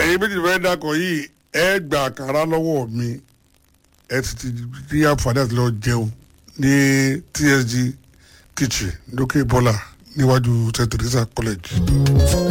ẹ̀yin méjì fẹ́ dákọ̀ yìí ẹ gba àkàrà lọ́wọ́ mi ẹ ti ní àǹfààní àti lọ jẹun ní TSG kitchen lókè bọ́là níwájú St. Teresa College.